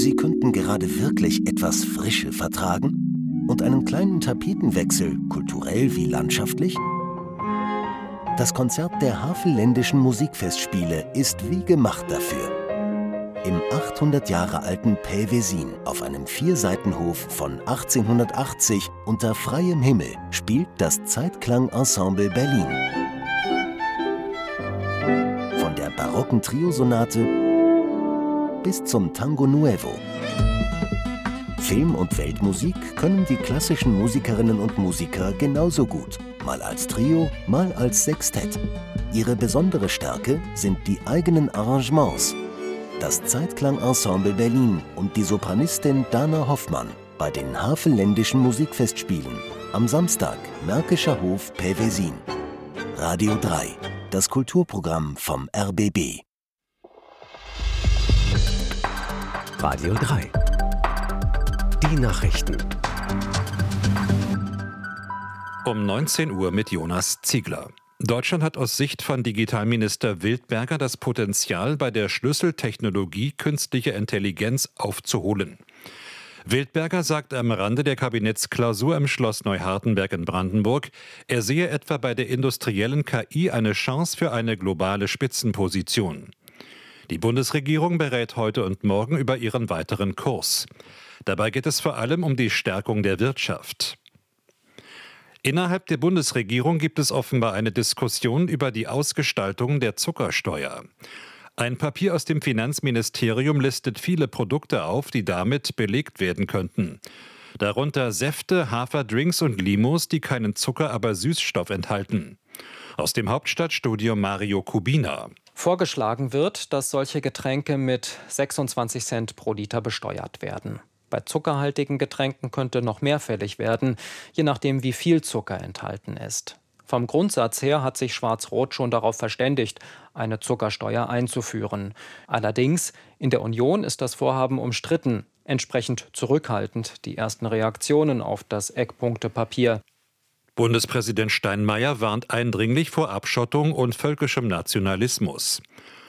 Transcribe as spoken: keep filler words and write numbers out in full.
Sie könnten gerade wirklich etwas Frische vertragen? Und einen kleinen Tapetenwechsel, kulturell wie landschaftlich? Das Konzert der Havelländischen Musikfestspiele ist wie gemacht dafür. Im achthundert Jahre alten Päwesin auf einem Vierseitenhof von achtzehnhundertachtzig unter freiem Himmel spielt das Zeitklang-Ensemble Berlin. Von der barocken Triosonate bis zum Tango Nuevo. Film- und Weltmusik können die klassischen Musikerinnen und Musiker genauso gut, mal als Trio, mal als Sextett. Ihre besondere Stärke sind die eigenen Arrangements. Das Zeitklang-Ensemble Berlin und die Sopranistin Dana Hoffmann bei den Havelländischen Musikfestspielen am Samstag, Märkischer Hof, Päwesin. Radio drei, das Kulturprogramm vom R B B. Radio drei. Die Nachrichten. Um neunzehn Uhr mit Jonas Ziegler. Deutschland hat aus Sicht von Digitalminister Wildberger das Potenzial, bei der Schlüsseltechnologie künstliche Intelligenz aufzuholen. Wildberger sagt am Rande der Kabinettsklausur im Schloss Neuhardenberg in Brandenburg, er sehe etwa bei der industriellen K I eine Chance für eine globale Spitzenposition. Die Bundesregierung berät heute und morgen über ihren weiteren Kurs. Dabei geht es vor allem um die Stärkung der Wirtschaft. Innerhalb der Bundesregierung gibt es offenbar eine Diskussion über die Ausgestaltung der Zuckersteuer. Ein Papier aus dem Finanzministerium listet viele Produkte auf, die damit belegt werden könnten. Darunter Säfte, Haferdrinks und Limos, die keinen Zucker, aber Süßstoff enthalten. Aus dem Hauptstadtstudio Mario Kubina. Vorgeschlagen wird, dass solche Getränke mit sechsundzwanzig Cent pro Liter besteuert werden. Bei zuckerhaltigen Getränken könnte noch mehr fällig werden, je nachdem, wie viel Zucker enthalten ist. Vom Grundsatz her hat sich Schwarz-Rot schon darauf verständigt, eine Zuckersteuer einzuführen. Allerdings, in der Union ist das Vorhaben umstritten, entsprechend zurückhaltend die ersten Reaktionen auf das Eckpunktepapier. Bundespräsident Steinmeier warnt eindringlich vor Abschottung und völkischem Nationalismus.